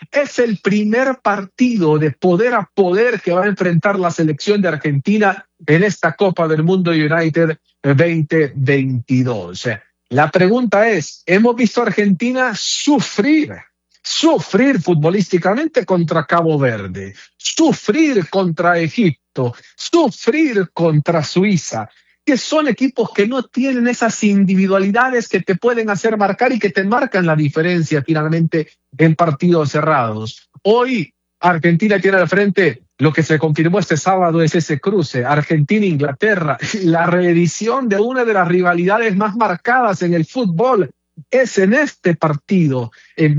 Es el primer partido de poder a poder que va a enfrentar la selección de Argentina en esta Copa del Mundo United 2022. La pregunta es, ¿hemos visto a Argentina sufrir futbolísticamente contra Cabo Verde, sufrir contra Egipto, sufrir contra Suiza, que son equipos que no tienen esas individualidades que te pueden hacer marcar y que te marcan la diferencia finalmente en partidos cerrados? Hoy Argentina tiene al frente lo que se confirmó este sábado, es ese cruce Argentina-Inglaterra, la reedición de una de las rivalidades más marcadas en el fútbol. Es en este partido, en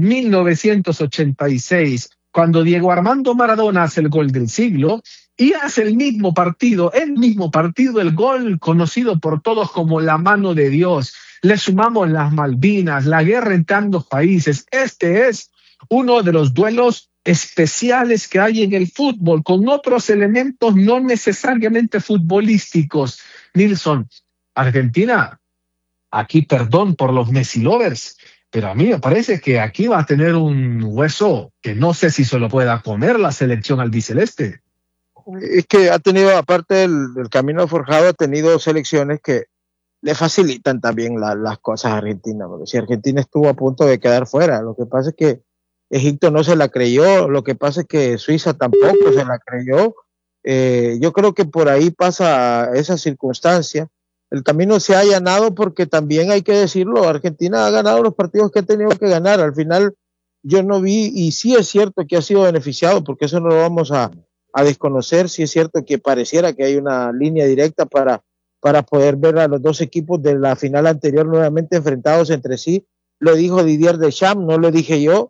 1986, cuando Diego Armando Maradona hace el gol del siglo y hace el mismo partido, el gol conocido por todos como la mano de Dios. Le sumamos las Malvinas, la guerra entre ambos países. Este es uno de los duelos especiales que hay en el fútbol, con otros elementos no necesariamente futbolísticos. Nilson, Argentina, aquí perdón por los Messi lovers, pero a mí me parece que aquí va a tener un hueso que no sé si se lo pueda comer la selección albiceleste. Es que ha tenido, aparte del camino forjado, ha tenido selecciones que le facilitan también las cosas a Argentina, porque si Argentina estuvo a punto de quedar fuera, lo que pasa es que Egipto no se la creyó, lo que pasa es que Suiza tampoco se la creyó. Yo creo que por ahí pasa esa circunstancia. El camino se ha allanado porque también hay que decirlo, Argentina ha ganado los partidos que ha tenido que ganar. Al final yo no vi, y sí es cierto que ha sido beneficiado, porque eso no lo vamos a desconocer. Sí es cierto que pareciera que hay una línea directa para poder ver a los dos equipos de la final anterior nuevamente enfrentados entre sí. Lo dijo Didier Deschamps, no lo dije yo.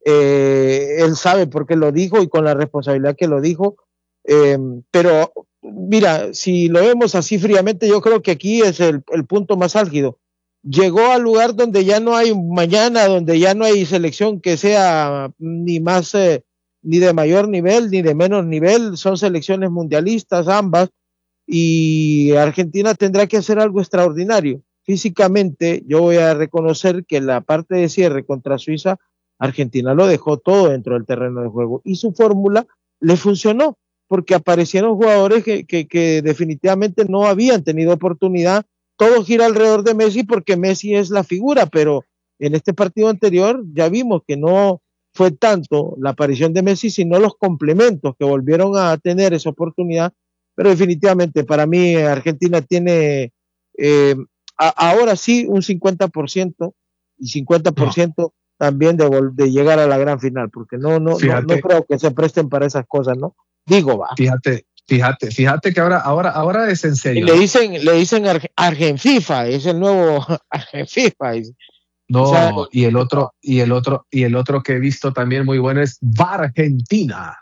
Él sabe por qué lo dijo y con la responsabilidad que lo dijo. Pero mira, si lo vemos así fríamente, yo creo que aquí es el punto más álgido. Llegó al lugar donde ya no hay mañana, donde ya no hay selección que sea ni más ni de mayor nivel ni de menos nivel. Son selecciones mundialistas ambas, y Argentina tendrá que hacer algo extraordinario. Físicamente, yo voy a reconocer que la parte de cierre contra Suiza, Argentina lo dejó todo dentro del terreno de juego y su fórmula le funcionó, porque aparecieron jugadores que definitivamente no habían tenido oportunidad. Todo gira alrededor de Messi porque Messi es la figura, pero en este partido anterior ya vimos que no fue tanto la aparición de Messi, sino los complementos que volvieron a tener esa oportunidad. Pero definitivamente para mí Argentina tiene ahora sí un 50% y 50% también de llegar a la gran final, porque no creo que se presten para esas cosas, ¿no? Digo, va. Fíjate que ahora es en serio. Y le dicen Argenfifa, es el nuevo Argenfifa. No, o sea, y el otro que he visto también muy bueno es Bargentina,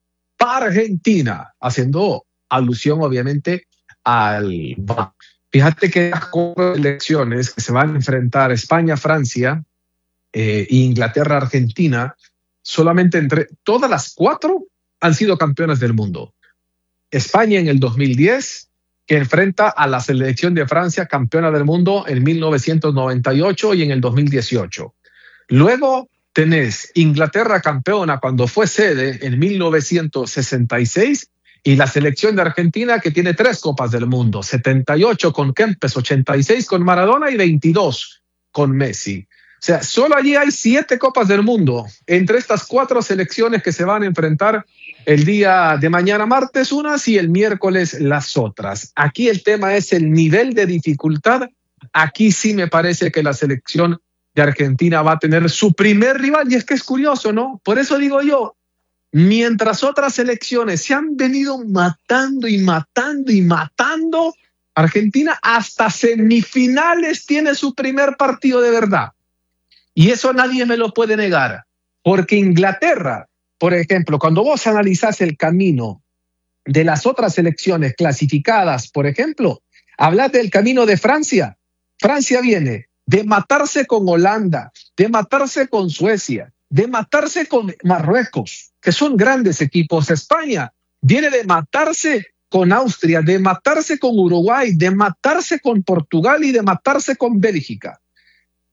haciendo alusión obviamente al... Fíjate que las 4 elecciones que se van a enfrentar, España, Francia, Inglaterra, Argentina, solamente entre todas las 4 han sido campeonas del mundo. España en el 2010, que enfrenta a la selección de Francia, campeona del mundo en 1998 y en el 2018. Luego tenés Inglaterra campeona cuando fue sede en 1966, y la selección de Argentina que tiene 3 Copas del Mundo, 78 con Kempes, 86 con Maradona y 22 con Messi. O sea, solo allí hay 7 Copas del Mundo entre estas 4 selecciones que se van a enfrentar el día de mañana martes unas y el miércoles las otras. Aquí el tema es el nivel de dificultad. Aquí sí me parece que la selección de Argentina va a tener su primer rival, y es que es curioso, ¿no? Por eso digo yo, mientras otras selecciones se han venido matando, Argentina hasta semifinales tiene su primer partido de verdad. Y eso nadie me lo puede negar, porque Inglaterra, por ejemplo, cuando vos analizás el camino de las otras selecciones clasificadas, por ejemplo, hablas del camino de Francia. Francia viene de matarse con Holanda, de matarse con Suecia, de matarse con Marruecos, que son grandes equipos. España viene de matarse con Austria, de matarse con Uruguay, de matarse con Portugal y de matarse con Bélgica.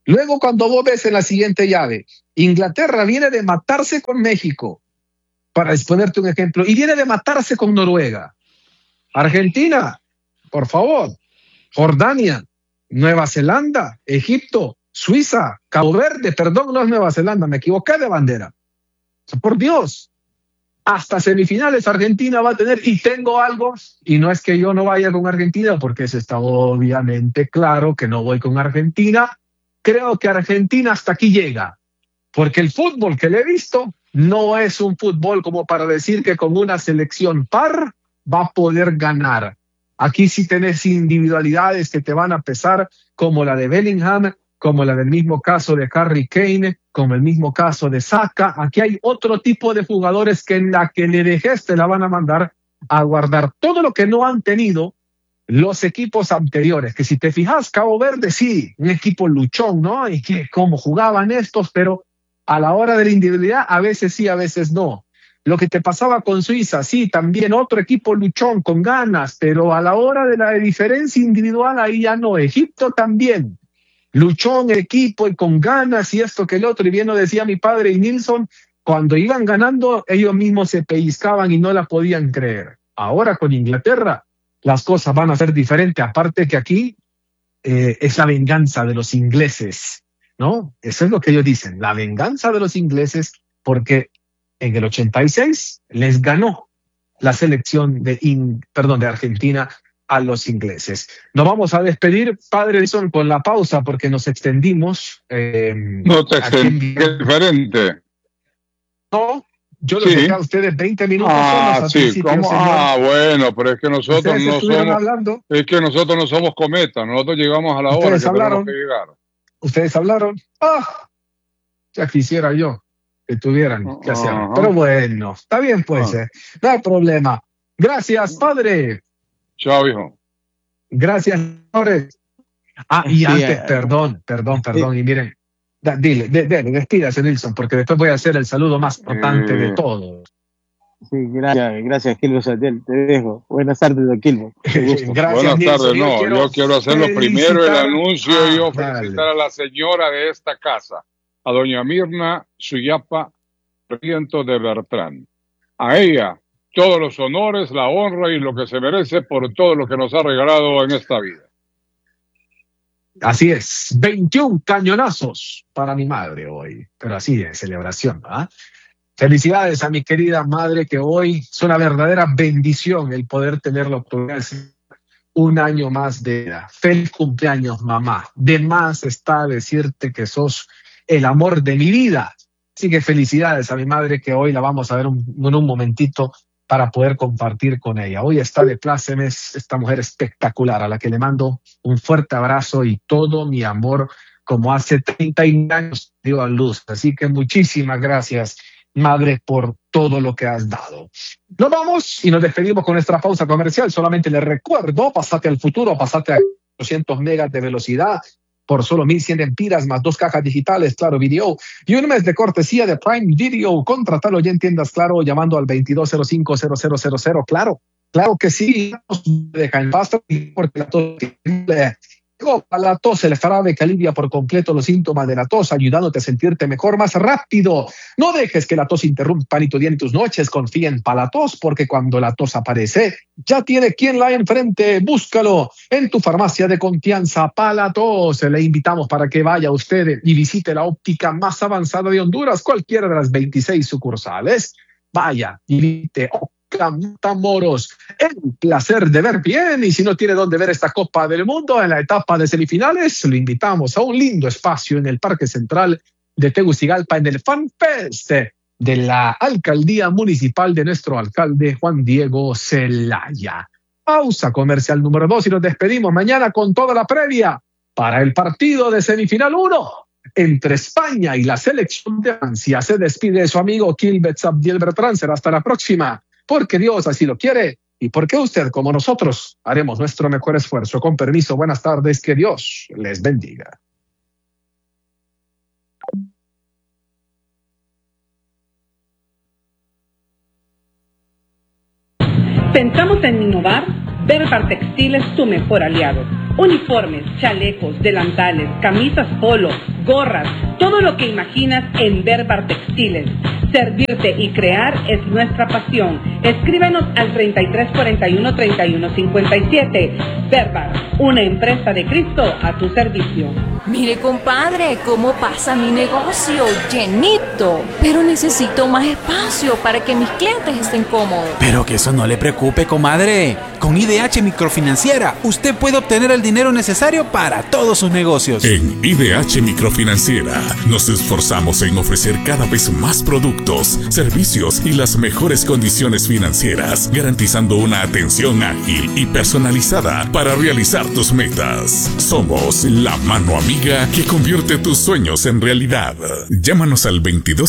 Luego, cuando vos ves en la siguiente llave, Inglaterra viene de matarse con México, para exponerte un ejemplo, y viene de matarse con Noruega. Argentina, por favor, Jordania, Nueva Zelanda, Egipto, Suiza, Cabo Verde, perdón, no es Nueva Zelanda, me equivoqué de bandera. O sea, por Dios, hasta semifinales Argentina va a tener, y tengo algo, y no es que yo no vaya con Argentina, porque eso está obviamente claro que no voy con Argentina. Creo que Argentina hasta aquí llega, porque el fútbol que le he visto no es un fútbol como para decir que con una selección par va a poder ganar. Aquí sí tenés individualidades que te van a pesar, como la de Bellingham, como la del mismo caso de Harry Kane, como el mismo caso de Saka. Aquí hay otro tipo de jugadores que en la que le dejes te la van a mandar a guardar. Todo lo que no han tenido los equipos anteriores, que si te fijas, Cabo Verde sí, un equipo luchón, ¿no? Y que cómo jugaban estos, pero a la hora de la individualidad, a veces sí, a veces no. Lo que te pasaba con Suiza, sí, también otro equipo luchón, con ganas, pero a la hora de la diferencia individual, ahí ya no. Egipto también, luchón, equipo y con ganas y esto que el otro. Y bien lo decía mi padre y Nilsson, cuando iban ganando, ellos mismos se pellizcaban y no la podían creer. Ahora con Inglaterra, las cosas van a ser diferentes. Aparte que aquí es la venganza de los ingleses, ¿no? Eso es lo que ellos dicen, la venganza de los ingleses, porque en el 86 les ganó la selección de Argentina a los ingleses. Nos vamos a despedir, Padre Edson, con la pausa porque nos extendimos. No te extendí, es diferente. No, yo los dejé a ustedes 20 minutos solos sí, ¿cómo? Bueno, pero es que nosotros no somos hablando. Es que nosotros no somos cometas, nosotros llegamos a la hora que tenemos que llegar. Ustedes hablaron. Ya quisiera yo que tuvieran que hacerlo. Pero bueno, está bien, pues. No hay problema. Gracias, padre. Chao, hijo. Gracias, señores. Y antes, perdón. Y miren, dile, despídase, Nilsson, porque después voy a hacer el saludo más importante de todos. Sí, gracias, Kilbo Satiel, te dejo. Buenas tardes, don Kilbo. Gracias, buenas tardes, yo quiero hacerlo primero el anuncio y yo felicitar a la señora de esta casa, a doña Mirna Suyapa Riento de Bertrán. A ella, todos los honores, la honra y lo que se merece por todo lo que nos ha regalado en esta vida. Así es, 21 cañonazos para mi madre hoy, pero así de celebración, ¿ah? Felicidades a mi querida madre, que hoy es una verdadera bendición el poder tener la oportunidad de un año más de edad. Feliz cumpleaños, mamá. De más está decirte que sos el amor de mi vida. Así que felicidades a mi madre, que hoy la vamos a ver en un momentito para poder compartir con ella. Hoy está de plácemes esta mujer espectacular, a la que le mando un fuerte abrazo y todo mi amor, como hace 30 años dio a luz. Así que muchísimas gracias, madre, por todo lo que has dado. Nos vamos y nos despedimos con nuestra pausa comercial. Solamente les recuerdo, pasate al futuro, pasate a 200 megas de velocidad por solo 1,100 empiras más 2 cajas digitales, Claro Video, y un mes de cortesía de Prime Video. Contratalo ya en tiendas Claro llamando al 2205-0000. Claro que sí. Deja en pasta porque la tos a la tos, el jarabe que alivia por completo los síntomas de la tos, ayudándote a sentirte mejor, más rápido. No dejes que la tos interrumpa ni tu día ni tus noches. Confía en Palatos, porque cuando la tos aparece, ya tiene quien la enfrente. Búscalo en tu farmacia de confianza, Palatos. Le invitamos para que vaya usted y visite la óptica más avanzada de Honduras, cualquiera de las 26 sucursales. Vaya y visite Matamoros, el placer de ver bien. Y si no tiene dónde ver esta Copa del Mundo en la etapa de semifinales, lo invitamos a un lindo espacio en el Parque Central de Tegucigalpa, en el Fan Fest de la Alcaldía Municipal de nuestro alcalde Juan Diego Zelaya. Pausa comercial número 2 y nos despedimos mañana con toda la previa para el partido de semifinal 1 entre España y la selección de Francia. Se despide su amigo Kilbert Abdiel Bertrán. Será hasta la próxima, porque Dios así lo quiere y porque usted, como nosotros, haremos nuestro mejor esfuerzo. Con permiso, buenas tardes, que Dios les bendiga. Pensamos en innovar, Berbar Textil es tu mejor aliado. Uniformes, chalecos, delantales, camisas polo, gorras, todo lo que imaginas en Berbar Textiles. Servirte y crear es nuestra pasión. Escríbenos al 3341-3157. Berbar, una empresa de Cristo a tu servicio. Mire, compadre, cómo pasa mi negocio, llenito. Pero necesito más espacio para que mis clientes estén cómodos. Pero que eso no le preocupe, comadre. Con IDH Microfinanciera, usted puede obtener el dinero necesario para todos sus negocios. En IDH Microfinanciera nos esforzamos en ofrecer cada vez más productos, servicios y las mejores condiciones financieras, garantizando una atención ágil y personalizada para realizar tus metas. Somos la mano amiga que convierte tus sueños en realidad. Llámanos al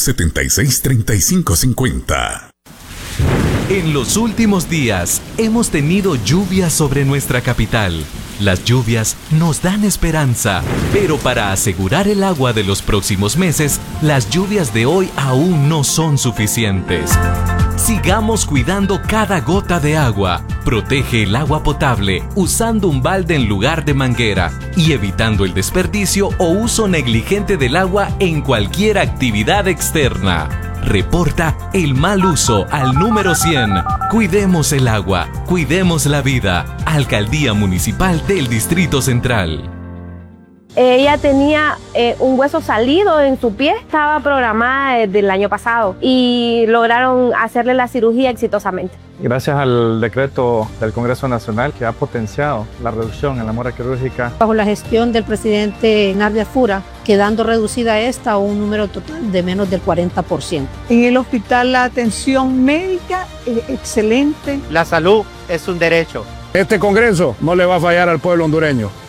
2276-3550. En los últimos días hemos tenido lluvias sobre nuestra capital. Las lluvias nos dan esperanza, pero para asegurar el agua de los próximos meses, las lluvias de hoy aún no son suficientes. Sigamos cuidando cada gota de agua. Protege el agua potable usando un balde en lugar de manguera y evitando el desperdicio o uso negligente del agua en cualquier actividad externa. Reporta el mal uso al número 100. Cuidemos el agua, cuidemos la vida. Alcaldía Municipal del Distrito Central. Ella tenía un hueso salido en su pie, estaba programada desde el año pasado y lograron hacerle la cirugía exitosamente. Gracias al decreto del Congreso Nacional que ha potenciado la reducción en la mora quirúrgica. Bajo la gestión del presidente Nardia Fura, quedando reducida esta a un número total de menos del 40%. En el hospital la atención médica es excelente. La salud es un derecho. Este Congreso no le va a fallar al pueblo hondureño.